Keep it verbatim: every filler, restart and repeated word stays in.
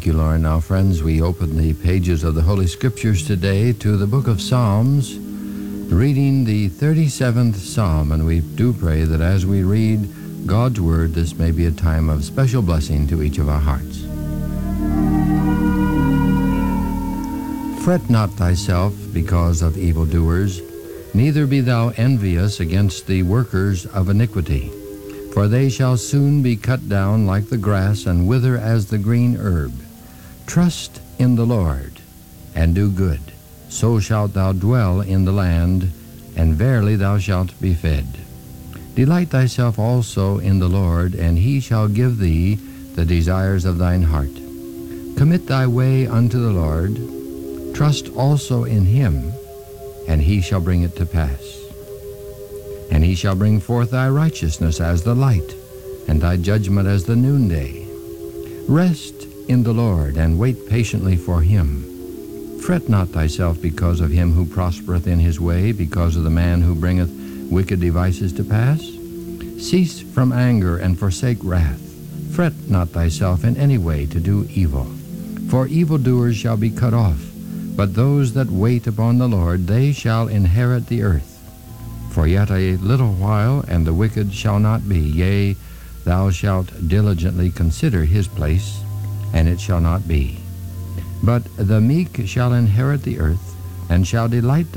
you, Lauren. Now, friends, we open the pages of the Holy Scriptures today to the book of Psalms, reading the thirty-seventh Psalm, and we do pray that as we read God's Word, this may be a time of special blessing to each of our hearts. Fret not thyself because of evildoers, neither be thou envious against the workers of iniquity. For they shall soon be cut down like the grass and wither as the green herb. Trust in the Lord, and do good. So shalt thou dwell in the land, and verily thou shalt be fed. Delight thyself also in the Lord, and he shall give thee the desires of thine heart. Commit thy way unto the Lord. Trust also in him, and he shall bring it to pass. And he shall bring forth thy righteousness as the light, and thy judgment as the noonday. Rest in the Lord, and wait patiently for him. Fret not thyself because of him who prospereth in his way, because of the man who bringeth wicked devices to pass. Cease from anger, and forsake wrath. Fret not thyself in any way to do evil. For evildoers shall be cut off, but those that wait upon the Lord, they shall inherit the earth. For yet a little while, and the wicked shall not be. Yea, thou shalt diligently consider his place, and it shall not be. But the meek shall inherit the earth, and shall delight